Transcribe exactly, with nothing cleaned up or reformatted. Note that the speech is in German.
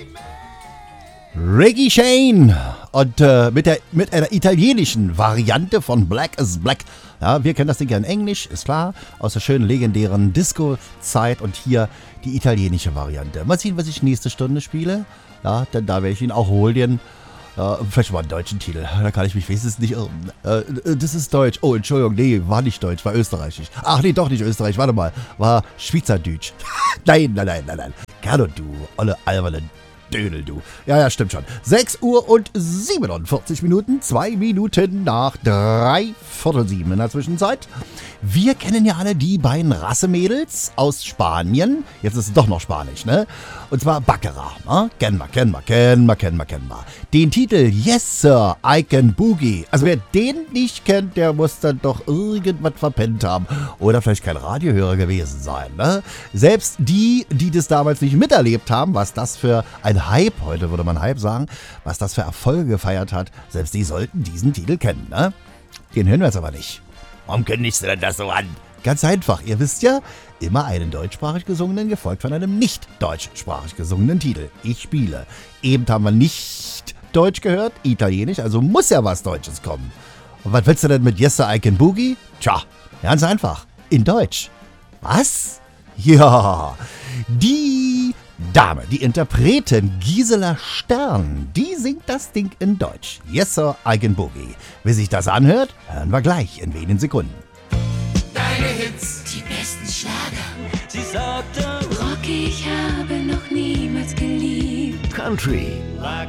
Reggie Shane und äh, mit, der, mit einer italienischen Variante von Black is Black. Ja, wir kennen das Ding ja in Englisch, ist klar, aus der schönen legendären Disco-Zeit und hier die italienische Variante. Mal sehen, was ich nächste Stunde spiele. Ja, denn da werde ich ihn auch holen. Ja, vielleicht mal einen deutschen Titel, da kann ich mich wenigstens nicht irren. Äh, das ist Deutsch. Oh, Entschuldigung, nee, war nicht Deutsch, war österreichisch. Ach nee, doch nicht Österreich, warte mal, war Schweizerdeutsch. nein, nein, nein, nein, nein. Carlo, du, olle alberne Dödel, du. Ja, ja, stimmt schon. sechs Uhr und siebenundvierzig Minuten, zwei Minuten nach drei Viertel sieben in der Zwischenzeit. Wir kennen ja alle die beiden Rassemädels aus Spanien. Jetzt ist es doch noch Spanisch, ne? Und zwar Baccarat. Ne? Kennen wir, kennen wir, kennen wir, kennen wir, kennen wir. Den Titel Yes Sir, I Can Boogie. Also wer den nicht kennt, der muss dann doch irgendwas verpennt haben. Oder vielleicht kein Radiohörer gewesen sein, ne? Selbst die, die das damals nicht miterlebt haben, was das für ein Hype, heute würde man Hype sagen, was das für Erfolge gefeiert hat, selbst die sollten diesen Titel kennen, ne? Den hören wir jetzt aber nicht. Warum kündigst du denn das so an? Ganz einfach, ihr wisst ja, immer einen deutschsprachig gesungenen, gefolgt von einem nicht deutschsprachig gesungenen Titel. Ich spiele. Eben haben wir nicht Deutsch gehört, Italienisch, also muss ja was Deutsches kommen. Und was willst du denn mit Yes Sir, I Can Boogie? Tja, ganz einfach, in Deutsch. Was? Ja, die Dame, die Interpretin Gisela Stern, die singt das Ding in Deutsch. Yes Sir, I Can Boogie. Wie sich das anhört, hören wir gleich in wenigen Sekunden. Deine Hits, die besten Schlager. Sie sagte, Rock, ich habe noch niemals geliebt. Country.